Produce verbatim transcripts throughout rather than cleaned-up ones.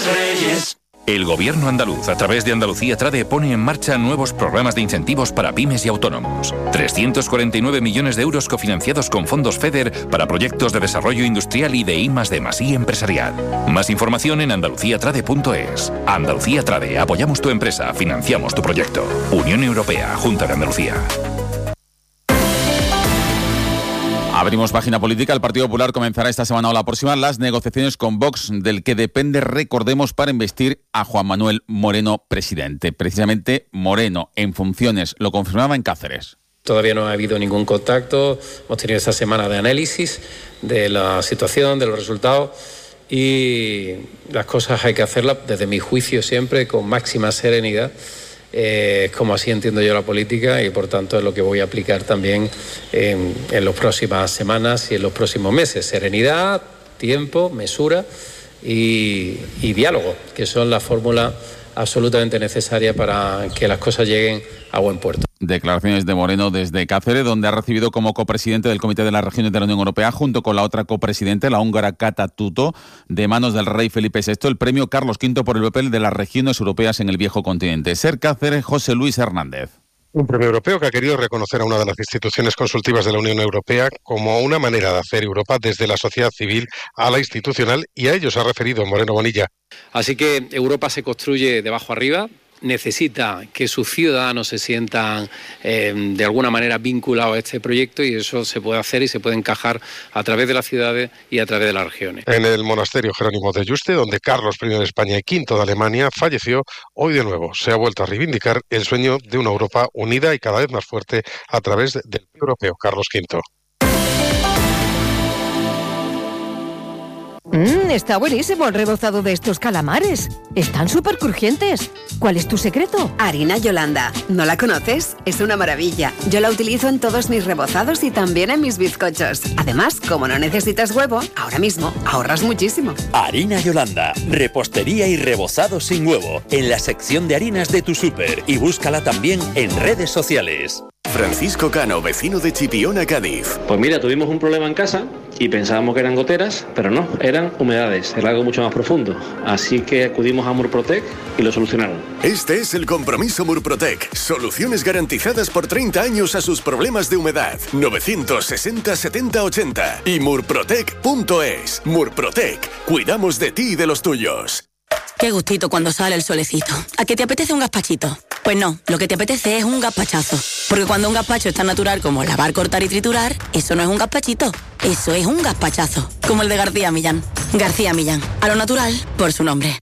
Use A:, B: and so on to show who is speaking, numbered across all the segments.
A: Reyes, Reyes.
B: El Gobierno andaluz, a través de Andalucía Trade, pone en marcha nuevos programas de incentivos para pymes y autónomos. trescientos cuarenta y nueve millones de euros cofinanciados con fondos FEDER para proyectos de desarrollo industrial y de I más D más I empresarial. Más información en andalucía trade punto es. Andalucía Trade, apoyamos tu empresa, financiamos tu proyecto. Unión Europea, Junta de Andalucía.
C: Abrimos página política. El Partido Popular comenzará esta semana o la próxima las negociaciones con Vox, del que depende, recordemos, para investir a Juan Manuel Moreno presidente. Precisamente Moreno, en funciones, lo confirmaba en Cáceres.
D: Todavía no ha habido ningún contacto. Hemos tenido esta semana de análisis de la situación, de los resultados, y las cosas hay que hacerlas, desde mi juicio, siempre con máxima serenidad. Eh, como así entiendo yo la política, y por tanto es lo que voy a aplicar también en, en las próximas semanas y en los próximos meses. Serenidad, tiempo, mesura y, y diálogo, que son la fórmula absolutamente necesaria para que las cosas lleguen a buen puerto.
C: Declaraciones de Moreno desde Cáceres, donde ha recibido como copresidente del Comité de las Regiones de la Unión Europea, junto con la otra copresidente, la húngara Kata Tutto, de manos del rey Felipe sexto, el premio Carlos quinto por el papel de las regiones europeas en el viejo continente. Ser Cáceres, José Luis Hernández.
E: Un premio europeo que ha querido reconocer a una de las instituciones consultivas de la Unión Europea como una manera de hacer Europa desde la sociedad civil a la institucional, y a ello se ha referido Moreno Bonilla.
D: Así que Europa se construye de abajo arriba. Necesita que sus ciudadanos se sientan eh, de alguna manera vinculados a este proyecto, y eso se puede hacer y se puede encajar a través de las ciudades y a través de las regiones.
E: En el monasterio Jerónimo de Yuste, donde Carlos primero de España y quinto de Alemania falleció, hoy de nuevo se ha vuelto a reivindicar el sueño de una Europa unida y cada vez más fuerte a través del europeo Carlos quinto.
F: Mmm, está buenísimo el rebozado de estos calamares. Están súper crujientes. ¿Cuál es tu secreto?
G: Harina Yolanda. ¿No la conoces? Es una maravilla. Yo la utilizo en todos mis rebozados y también en mis bizcochos. Además, como no necesitas huevo, ahora mismo ahorras muchísimo.
H: Harina Yolanda. Repostería y rebozado sin huevo. En la sección de harinas de tu súper. Y búscala también en redes sociales.
I: Francisco Cano, vecino de Chipiona, Cádiz.
J: Pues mira, tuvimos un problema en casa y pensábamos que eran goteras, pero no, eran humedades, era algo mucho más profundo. Así que acudimos a Murprotec y lo solucionaron.
I: Este es el compromiso Murprotec. Soluciones garantizadas por treinta años a sus problemas de humedad. novecientos sesenta setenta ochenta y murprotec punto es. Murprotec. Cuidamos de ti y de los tuyos.
K: Qué gustito cuando sale el solecito. ¿A qué te apetece un gazpachito? Pues no, lo que te apetece es un gazpachazo. Porque cuando un gazpacho es tan natural como lavar, cortar y triturar, eso no es un gazpachito, eso es un gazpachazo. Como el de García Millán. García Millán, a lo natural, por su nombre.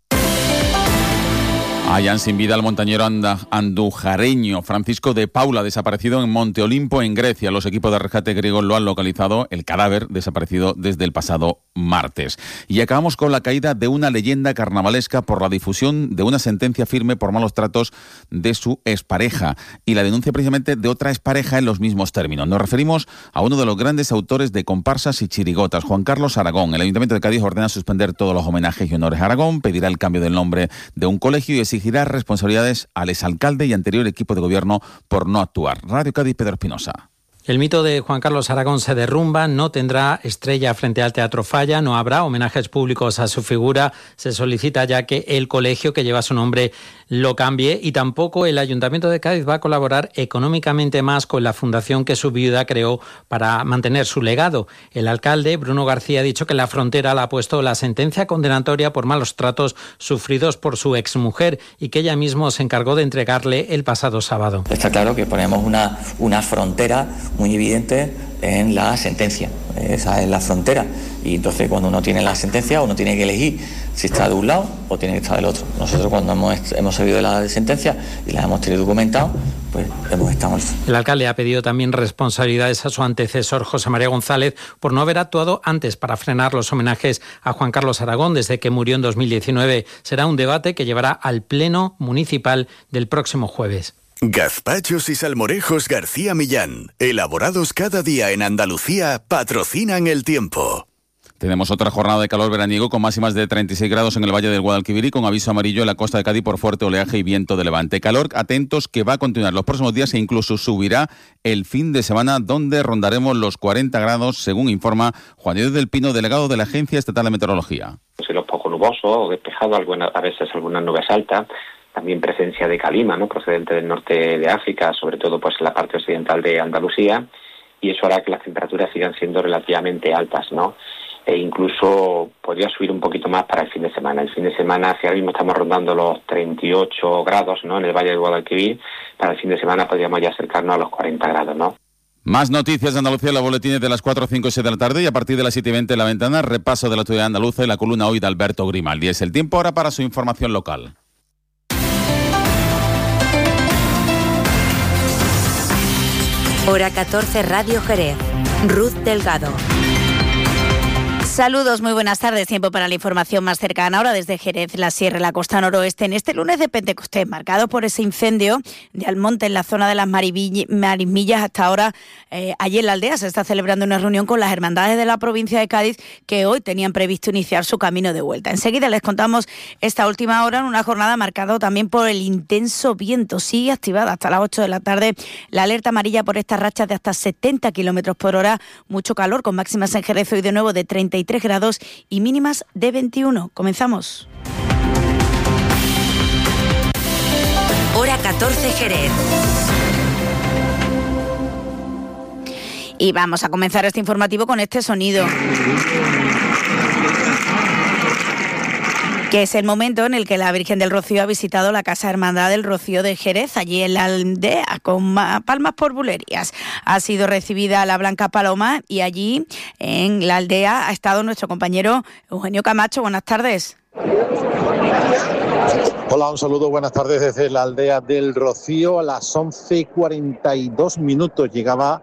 C: Hallan sin vida al montañero anda, andujareño Francisco de Paula, desaparecido en Monte Olimpo, en Grecia. Los equipos de rescate griegos lo han localizado, el cadáver desaparecido desde el pasado martes. Y acabamos con la caída de una leyenda carnavalesca por la difusión de una sentencia firme por malos tratos de su expareja y la denuncia precisamente de otra expareja en los mismos términos. Nos referimos a uno de los grandes autores de comparsas y chirigotas, Juan Carlos Aragón. El Ayuntamiento de Cádiz ordena suspender todos los homenajes y honores a Aragón, pedirá el cambio del nombre de un colegio y exigirá exigirá responsabilidades al exalcalde y anterior equipo de gobierno por no actuar. Radio Cádiz, Pedro Espinosa.
L: El mito de Juan Carlos Aragón se derrumba, no tendrá estrella frente al Teatro Falla, no habrá homenajes públicos a su figura, se solicita ya que el colegio que lleva su nombre lo cambie, y tampoco el Ayuntamiento de Cádiz va a colaborar económicamente más con la fundación que su viuda creó para mantener su legado. El alcalde, Bruno García, ha dicho que la Frontera le ha puesto la sentencia condenatoria por malos tratos sufridos por su exmujer y que ella misma se encargó de entregarle el pasado sábado.
M: Está claro que ponemos una, una frontera muy evidente en la sentencia, esa es la frontera, y entonces cuando uno tiene la sentencia uno tiene que elegir si está de un lado o tiene que estar del otro. Nosotros cuando hemos, hemos sabido la sentencia y la hemos tenido documentado, pues hemos estado.
L: El alcalde ha pedido también responsabilidades a su antecesor José María González por no haber actuado antes para frenar los homenajes a Juan Carlos Aragón desde que murió en dos mil diecinueve. Será un debate que llevará al Pleno Municipal del próximo jueves.
I: Gazpachos y salmorejos García Millán, elaborados cada día en Andalucía, patrocinan el tiempo.
C: Tenemos otra jornada de calor veraniego con máximas de treinta y seis grados en el Valle del Guadalquivir y con aviso amarillo en la costa de Cádiz por fuerte oleaje y viento de levante. Calor, atentos, que va a continuar los próximos días e incluso subirá el fin de semana, donde rondaremos los cuarenta grados, según informa Juan Diego del Pino, delegado de la Agencia Estatal de Meteorología.
A: Cielos poco nubosos o despejados, algunas, a veces algunas nubes altas. También presencia de calima, ¿no?, procedente del norte de África, sobre todo pues en la parte occidental de Andalucía, y eso hará que las temperaturas sigan siendo relativamente altas, ¿no? E incluso podría subir un poquito más para el fin de semana. El fin de semana, si ahora mismo estamos rondando los treinta y ocho grados, ¿no?, en el Valle del Guadalquivir, para el fin de semana podríamos ya acercarnos a los cuarenta grados, ¿no?
C: Más noticias de Andalucía en los boletines de las cuatro, cinco y seis de la tarde, y a partir de las siete y veinte en La Ventana, repaso de la actualidad andaluza y la columna hoy de Alberto Grimaldi. Es el tiempo ahora para su información local.
N: Hora catorce, Radio Jerez. Ruth Delgado.
K: Saludos, muy buenas tardes. Tiempo para la información más cercana ahora desde Jerez, la Sierra y la Costa Noroeste, en este lunes de Pentecostés, marcado por ese incendio de Almonte en la zona de las Marismillas. Hasta ahora, eh, allí en la aldea se está celebrando una reunión con las hermandades de la provincia de Cádiz que hoy tenían previsto iniciar su camino de vuelta. Enseguida les contamos esta última hora en una jornada marcada también por el intenso viento. Sigue activada hasta las ocho de la tarde la alerta amarilla por estas rachas de hasta setenta kilómetros por hora. Mucho calor, con máximas en Jerez hoy de nuevo de treinta y tres grados y mínimas de veintiuno. Comenzamos.
N: Hora catorce, Jerez.
K: Y vamos a comenzar este informativo con este sonido, que es el momento en el que la Virgen del Rocío ha visitado la Casa Hermandad del Rocío de Jerez, allí en la aldea, con palmas por bulerías. Ha sido recibida la Blanca Paloma y allí, en la aldea, ha estado nuestro compañero Eugenio Camacho. Buenas tardes.
O: Hola, un saludo, buenas tardes desde la aldea del Rocío. A las once cuarenta y dos minutos llegaba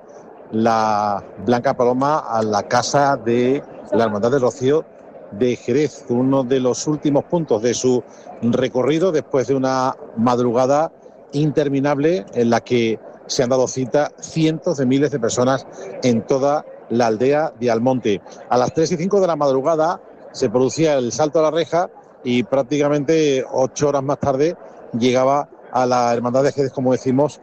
O: la Blanca Paloma a la Casa de la Hermandad del Rocío de Jerez, uno de los últimos puntos de su recorrido después de una madrugada interminable en la que se han dado cita cientos de miles de personas en toda la aldea de Almonte. A las tres y cinco de la madrugada se producía el salto a la reja y prácticamente ocho horas más tarde llegaba a la Hermandad de Jerez, como decimos,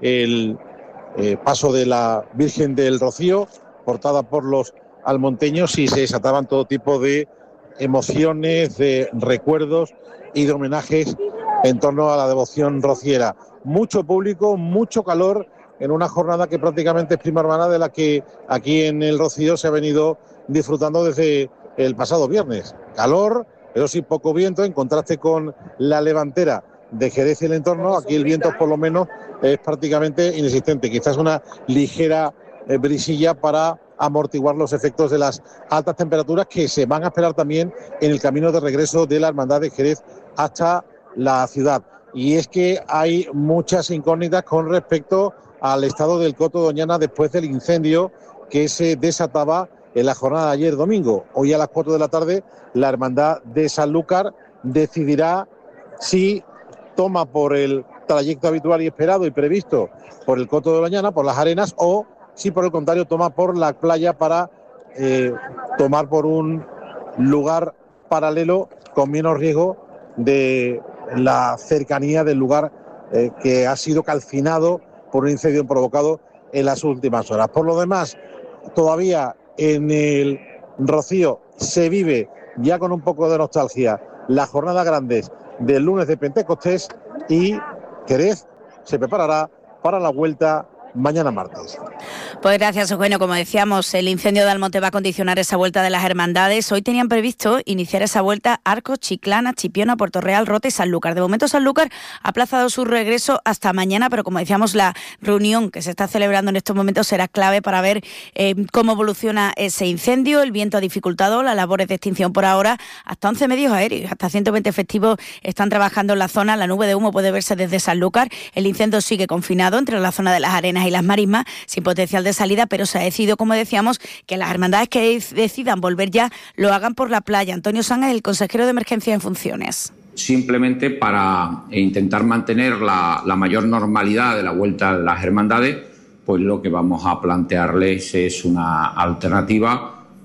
O: el eh, paso de la Virgen del Rocío, portada por los almonteños, y se desataban todo tipo de emociones, de recuerdos y de homenajes en torno a la devoción rociera. Mucho público, mucho calor en una jornada que prácticamente es prima hermana de la que aquí en el Rocío se ha venido disfrutando desde el pasado viernes. Calor, pero sí poco viento, en contraste con la levantera de Jerez y el entorno. Aquí el viento por lo menos es prácticamente inexistente, quizás una ligera eh, brisilla para amortiguar los efectos de las altas temperaturas que se van a esperar también en el camino de regreso de la Hermandad de Jerez hasta la ciudad. Y es que hay muchas incógnitas con respecto al estado del Coto de Doñana después del incendio que se desataba en la jornada de ayer domingo. Hoy a las cuatro de la tarde la Hermandad de Sanlúcar decidirá si toma por el trayecto habitual y esperado y previsto por el Coto de Doñana, por las arenas, o si por el contrario toma por la playa para eh, tomar por un lugar paralelo con menos riesgo de la cercanía del lugar eh, que ha sido calcinado por un incendio provocado en las últimas horas. Por lo demás, todavía en el Rocío se vive ya con un poco de nostalgia las jornadas grandes del lunes de Pentecostés, y Jerez se preparará para la vuelta mañana martes.
K: Pues gracias, Eugenio. Como decíamos, el incendio de Almonte va a condicionar esa vuelta de las hermandades. Hoy tenían previsto iniciar esa vuelta Arcos, Chiclana, Chipiona, Puerto Real, Rota y Sanlúcar. De momento, Sanlúcar ha aplazado su regreso hasta mañana, pero como decíamos, la reunión que se está celebrando en estos momentos será clave para ver eh, cómo evoluciona ese incendio. El viento ha dificultado las labores de extinción por ahora. Hasta once medios aéreos, hasta ciento veinte efectivos están trabajando en la zona. La nube de humo puede verse desde Sanlúcar. El incendio sigue confinado entre la zona de las Arenas y las Marismas, sin potencial de salida, pero se ha decidido, como decíamos, que las hermandades que decidan volver ya lo hagan por la playa. Antonio Sanz es el consejero de emergencia en funciones.
P: Simplemente para intentar mantener la, la mayor normalidad de la vuelta a las hermandades, pues lo que vamos a plantearles es una alternativa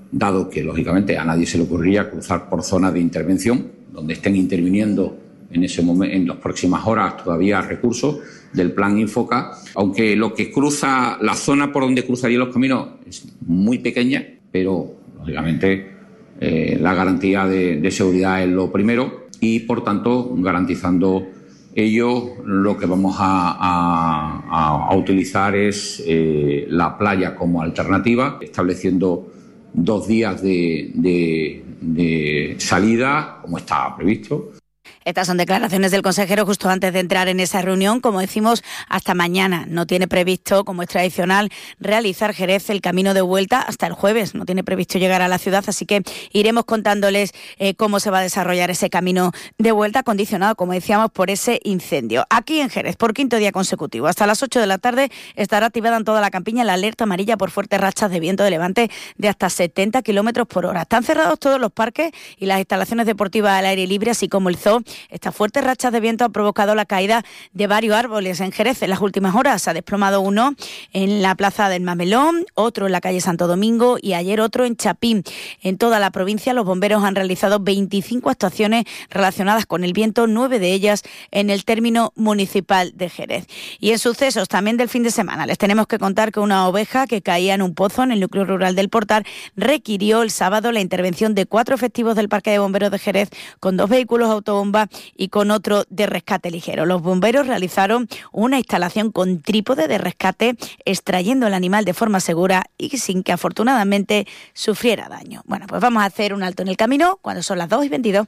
P: dado que, lógicamente, a nadie se le ocurriría cruzar por zonas de intervención, donde estén interviniendo en ese momento, en las próximas horas todavía recursos del plan Infoca, aunque lo que cruza, la zona por donde cruzarían los caminos es muy pequeña, pero, lógicamente, eh, la garantía de, de seguridad es lo primero y, por tanto, garantizando ello, lo que vamos a, a, a utilizar es eh, la playa como alternativa, estableciendo dos días de, de, de salida, como estaba previsto.
K: Estas son declaraciones del consejero justo antes de entrar en esa reunión. Como decimos, hasta mañana no tiene previsto, como es tradicional, realizar Jerez el camino de vuelta hasta el jueves. No tiene previsto llegar a la ciudad, así que iremos contándoles eh, cómo se va a desarrollar ese camino de vuelta, condicionado, como decíamos, por ese incendio. Aquí en Jerez, por quinto día consecutivo, hasta las ocho de la tarde, estará activada en toda la campiña la alerta amarilla por fuertes rachas de viento de levante de hasta setenta kilómetros por hora. Están cerrados todos los parques y las instalaciones deportivas al aire libre, así como el zoo. Estas fuertes rachas de viento han provocado la caída de varios árboles en Jerez. En las últimas horas se ha desplomado uno en la plaza del Mamelón, otro en la calle Santo Domingo y ayer otro en Chapín. En toda la provincia los bomberos han realizado veinticinco actuaciones relacionadas con el viento, nueve de ellas en el término municipal de Jerez. Y en sucesos también del fin de semana les tenemos que contar que una oveja que caía en un pozo en el núcleo rural del Portal requirió el sábado la intervención de cuatro efectivos del Parque de Bomberos de Jerez con dos vehículos autobomba y con otro de rescate ligero. Los bomberos realizaron una instalación con trípode de rescate, extrayendo el animal de forma segura y sin que afortunadamente sufriera daño. Bueno, pues vamos a hacer un alto en el camino cuando son las dos y veintidós.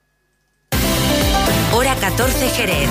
N: Hora catorce Jerez.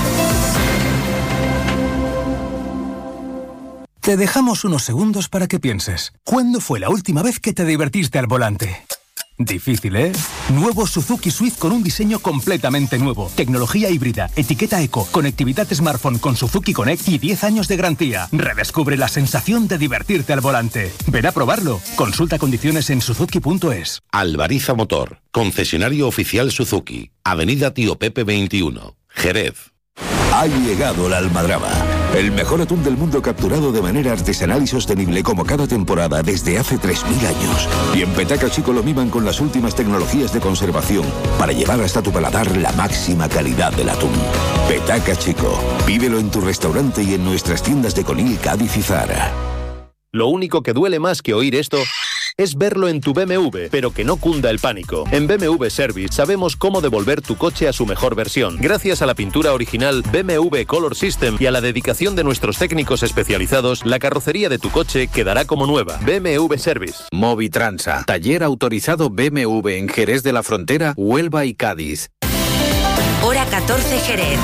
Q: Te dejamos unos segundos para que pienses. ¿Cuándo fue la última vez que te divertiste al volante? Difícil, ¿eh? Nuevo Suzuki Swift con un diseño completamente nuevo. Tecnología híbrida, etiqueta eco, conectividad smartphone con Suzuki Connect y diez años de garantía. Redescubre la sensación de divertirte al volante. Ven a probarlo. Consulta condiciones en suzuki punto es.
R: Albariza Motor, concesionario oficial Suzuki. Avenida Tío Pepe veintiuno, Jerez.
S: Ha llegado la almadraba, el mejor atún del mundo capturado de manera artesanal y sostenible como cada temporada desde hace tres mil años. Y en Petaca Chico lo miman con las últimas tecnologías de conservación para llevar hasta tu paladar la máxima calidad del atún. Petaca Chico, pídelo en tu restaurante y en nuestras tiendas de Conil, Cádiz y Zara.
T: Lo único que duele más que oír esto es verlo en tu B M W, pero que no cunda el pánico. En B M W Service sabemos cómo devolver tu coche a su mejor versión. Gracias a la pintura original B M W Color System y a la dedicación de nuestros técnicos especializados, la carrocería de tu coche quedará como nueva. B M W Service.
U: Movitransa, taller autorizado B M W en Jerez de la Frontera, Huelva y Cádiz.
N: Hora catorce Jerez.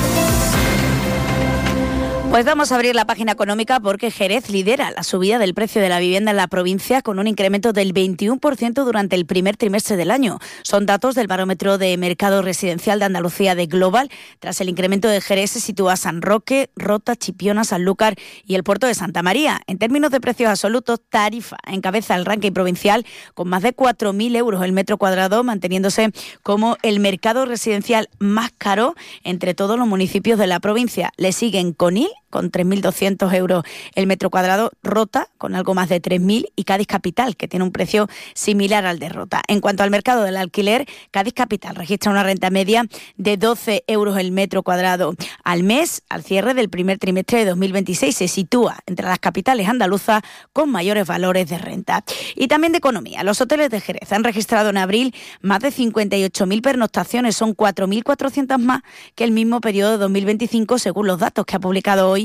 K: Pues vamos a abrir la página económica porque Jerez lidera la subida del precio de la vivienda en la provincia con un incremento del veintiuno por ciento durante el primer trimestre del año. Son datos del barómetro de mercado residencial de Andalucía de Global. Tras el incremento de Jerez se sitúa San Roque, Rota, Chipiona, Sanlúcar y el puerto de Santa María. En términos de precios absolutos, Tarifa encabeza el ranking provincial con más de cuatro mil euros el metro cuadrado, manteniéndose como el mercado residencial más caro entre todos los municipios de la provincia. Le siguen Conil con tres mil doscientos euros el metro cuadrado, Rota con algo más de tres mil y Cádiz Capital, que tiene un precio similar al de Rota. En cuanto al mercado del alquiler, Cádiz Capital registra una renta media de doce euros el metro cuadrado al mes. Al cierre del primer trimestre de dos mil veintiséis se sitúa entre las capitales andaluzas con mayores valores de renta. Y también de economía. Los hoteles de Jerez han registrado en abril más de cincuenta y ocho mil pernoctaciones, son cuatro mil cuatrocientas más que el mismo periodo de dos mil veinticinco según los datos que ha publicado hoy